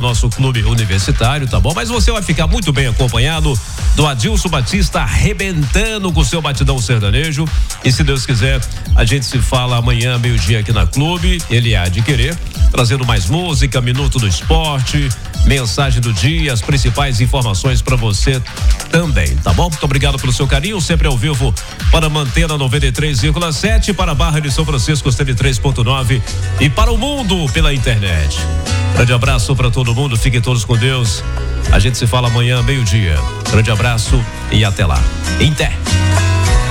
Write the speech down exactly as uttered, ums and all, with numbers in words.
nosso clube universitário, tá bom? Mas você vai ficar muito bem acompanhado do Adilson Batista arrebentando com o seu batidão sertanejo. E se Deus quiser, a gente se fala amanhã, meio-dia, aqui na Clube. Ele há de querer, trazendo mais música, minuto do esporte, mensagem do dia, as principais informações para você também, tá bom? Muito obrigado pelo seu carinho, sempre ao vivo para manter a noventa e três vírgula sete, para a Barra de São Francisco, cento e três ponto nove e para o mundo pela internet. Grande abraço para todo mundo, fiquem todos com Deus. A gente se fala amanhã, meio-dia. Grande abraço e até lá. Em té.